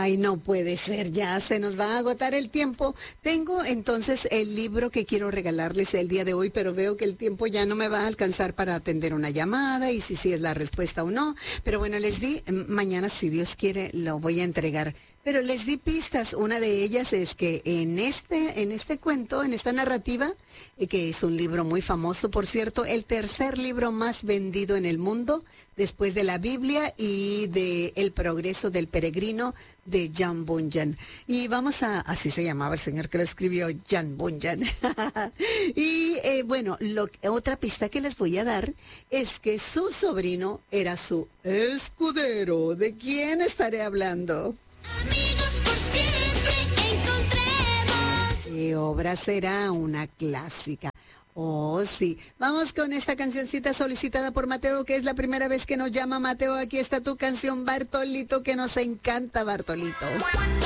Ay, no puede ser, ya se nos va a agotar el tiempo. Tengo entonces el libro que quiero regalarles el día de hoy, pero veo que el tiempo ya no me va a alcanzar para atender una llamada y si es la respuesta o no. Pero bueno, les di, mañana si Dios quiere lo voy a entregar. Pero les di pistas. Una de ellas es que en este cuento, en esta narrativa, que es un libro muy famoso, por cierto, el tercer libro más vendido en el mundo, después de la Biblia y de El progreso del peregrino, de John Bunyan. Y vamos a, así se llamaba el señor que lo escribió, John Bunyan. Y bueno, otra pista que les voy a dar es que su sobrino era su escudero. ¿De quién estaré hablando? Amigos por siempre encontremos. ¿Qué obra será? Una clásica. Oh, sí. Vamos con esta cancioncita solicitada por Mateo, que es la primera vez que nos llama. Mateo, aquí está tu canción, Bartolito, que nos encanta, Bartolito.